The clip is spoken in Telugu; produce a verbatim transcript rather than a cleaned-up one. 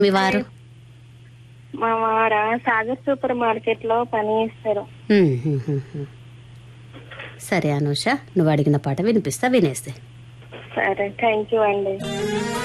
మీ వారు? మా వార సాగర్ సూపర్ మార్కెట్ లో పని చేస్తారు. హ్మ్, హ్మ్, హ్మ్, హ్మ్. సరే అనూష, నువ్వు అడిగిన పాట వినిపిస్తా, వినేస్తే. సరే, థ్యాంక్ యూ అండి.